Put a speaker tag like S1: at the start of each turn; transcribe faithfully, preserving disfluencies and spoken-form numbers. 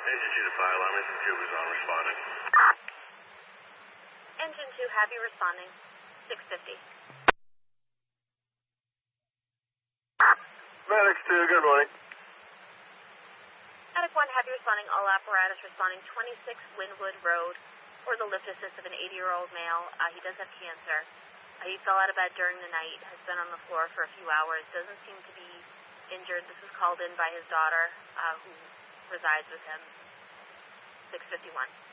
S1: Agency to fire alarm. Engine two is on responding.
S2: Engine two, have you responding. six fifty.
S1: Medics two, good morning.
S2: Attic one, have you responding. All apparatus responding. twenty-six Wynwood Road for the lift assist of an eighty-year-old male. Uh, he does have cancer. Uh, he fell out of bed during the night, has been on the floor for a few hours, doesn't seem to be injured. This was called in by his daughter, uh, who resides with him. six fifty-one.